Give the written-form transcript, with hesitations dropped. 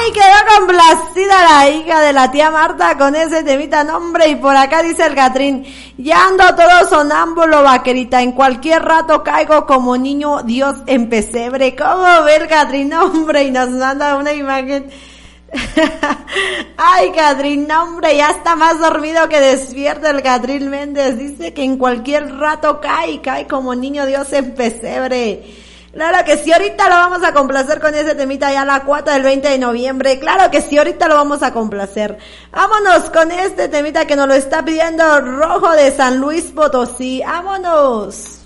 Ay, quedó complacida la hija de la tía Marta con ese temita, nombre. Y por acá dice el Catrín, ya ando todo sonámbulo, vaquerita, en cualquier rato caigo como niño Dios en pesebre. ¿Cómo ver, Catrín? Hombre, y nos manda una imagen. Ay, Catrín, hombre, ya está más dormido que despierto el Catrín Méndez. Dice que en cualquier rato cae como niño Dios en pesebre. Claro que sí, ahorita lo vamos a complacer con ese temita ya la cuota del 20 de noviembre. Claro que sí, ahorita lo vamos a complacer. Vámonos con este temita que nos lo está pidiendo Rojo de San Luis Potosí. ¡Vámonos!